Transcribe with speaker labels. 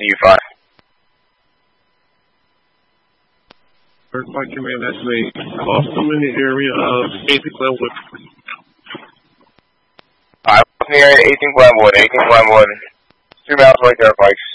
Speaker 1: Boston U5.
Speaker 2: Mike Command, that's me. Boston in the area of 18th Glenwood.
Speaker 1: Alright, Boston area, 18th Glenwood. 2 miles away, Derek Pikes.